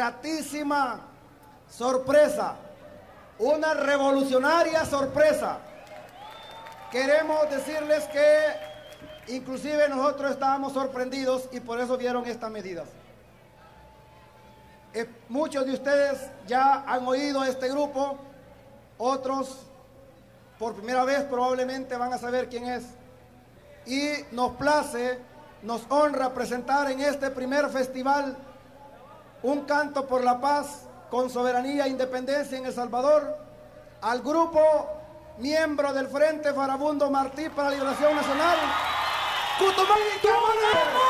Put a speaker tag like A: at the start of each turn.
A: gratísima sorpresa, una revolucionaria sorpresa. Queremos decirles que inclusive nosotros estábamos sorprendidos y por eso vieron estas medidas. Muchos de ustedes ya han oído a este grupo, otros por primera vez probablemente van a saber quién es. Y nos place, nos honra presentar en este primer festival Un Canto por la Paz con Soberanía e Independencia en El Salvador al grupo miembro del Frente Farabundo Martí para la Liberación Nacional, Cutumán.